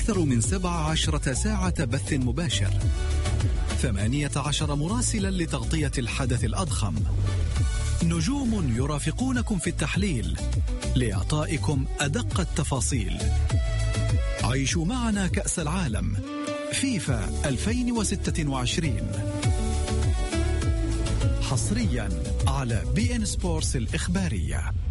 أكثر من 17 ساعة بث مباشر، 18 مراسلا لتغطية الحدث الأضخم، نجوم يرافقونكم في التحليل لإعطائكم أدق التفاصيل. عيشوا معنا كأس العالم فيفا 2026 حصريا على بي إن سبورتس الإخبارية.